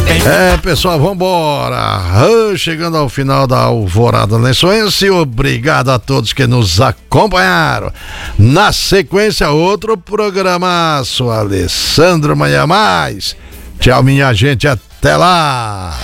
Pessoal, vambora. Chegando ao final da Alvorada Lençoense, obrigado a todos que nos acompanharam. Na sequência, outro programaço. Alessandro Manhã Mais. Tchau, minha gente, até lá.